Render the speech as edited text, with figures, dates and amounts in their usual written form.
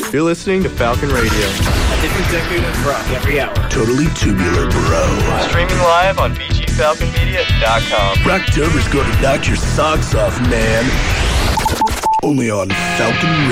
You're listening to Falcon Radio. A different decade of rock every hour. Totally tubular, bro. Streaming live on VGFalconMedia.com. Rocktober's gonna knock your socks off, man. Only on Falcon Radio.